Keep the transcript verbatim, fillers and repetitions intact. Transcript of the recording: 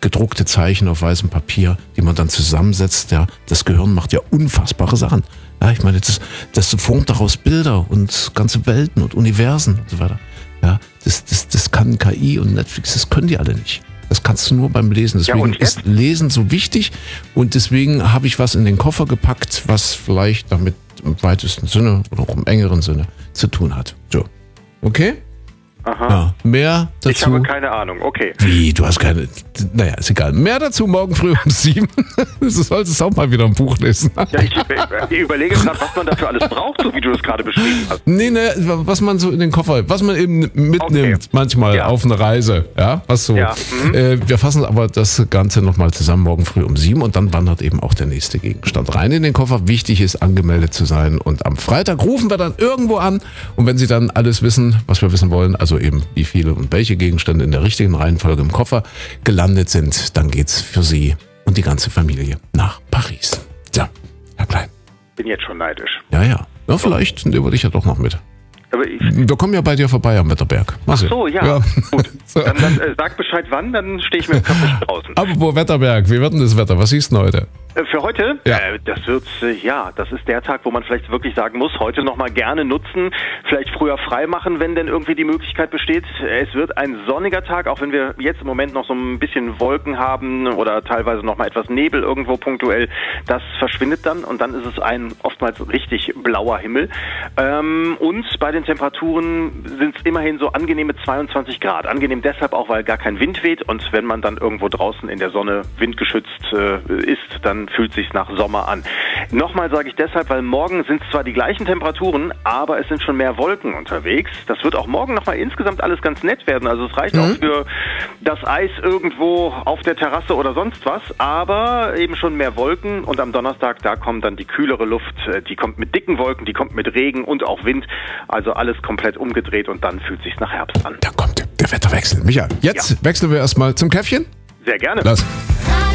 gedruckte Zeichen auf weißem Papier, die man dann zusammensetzt. Ja, das Gehirn macht ja unfassbare Sachen. Ja, ich meine, das, das formt daraus Bilder und ganze Welten und Universen und so weiter. Ja, das, das, das kann K I und Netflix, das können die alle nicht. Das kannst du nur beim Lesen. Deswegen ja, ist Lesen so wichtig und deswegen habe ich was in den Koffer gepackt, was vielleicht damit im weitesten Sinne oder auch im engeren Sinne zu tun hat. So, okay? Aha. Ja, mehr dazu. Ich habe keine Ahnung, okay. Wie, du hast keine... Naja, ist egal. Mehr dazu morgen früh um sieben. Du solltest auch mal wieder ein Buch lesen. Ja, ich, ich überlege gerade, was man dafür alles braucht, so wie du das gerade beschrieben hast. Nee, ne, was man so in den Koffer, was man eben mitnimmt, okay. manchmal ja. auf eine Reise. Ja, was so. Ja. Mhm. Äh, wir fassen aber das Ganze nochmal zusammen morgen früh um sieben und dann wandert eben auch der nächste Gegenstand rein in den Koffer. Wichtig ist, angemeldet zu sein und am Freitag rufen wir dann irgendwo an und wenn Sie dann alles wissen, was wir wissen wollen, also eben wie viele und welche Gegenstände in der richtigen Reihenfolge im Koffer gelandet sind, dann geht's für Sie und die ganze Familie nach Paris. Ja, Herr Klein. Bin jetzt schon neidisch. Ja, ja. Ja, vielleicht nehmen wir dich ja doch noch mit. Aber ich wir kommen ja bei dir vorbei am Wetterberg. Ach so, ja. ja. Gut. Dann, dann äh, sag Bescheid wann, dann stehe ich mit dem Kopf draußen. Apropos Wetterberg, wie wird denn das Wetter? Was siehst du denn heute? Für heute? Ja. Äh, das wird, äh, ja, das ist der Tag, wo man vielleicht wirklich sagen muss, heute nochmal gerne nutzen, vielleicht früher frei machen, wenn denn irgendwie die Möglichkeit besteht. Es wird ein sonniger Tag, auch wenn wir jetzt im Moment noch so ein bisschen Wolken haben oder teilweise nochmal etwas Nebel irgendwo punktuell. Das verschwindet dann und dann ist es ein oftmals richtig blauer Himmel. Ähm, und bei den Temperaturen sind es immerhin so angenehme zweiundzwanzig Grad. Angenehm deshalb auch, weil gar kein Wind weht und wenn man dann irgendwo draußen in der Sonne windgeschützt äh, ist, dann fühlt sich nach Sommer an. Nochmal sage ich deshalb, weil morgen sind es zwar die gleichen Temperaturen, aber es sind schon mehr Wolken unterwegs. Das wird auch morgen nochmal insgesamt alles ganz nett werden. Also es reicht mhm. auch für das Eis irgendwo auf der Terrasse oder sonst was, aber eben schon mehr Wolken und am Donnerstag, da kommt dann die kühlere Luft, die kommt mit dicken Wolken, die kommt mit Regen und auch Wind, also alles komplett umgedreht und dann fühlt es sich nach Herbst an. Da kommt der Wetterwechsel. Michael, jetzt ja. wechseln wir erstmal zum Käffchen. Sehr gerne. Lass.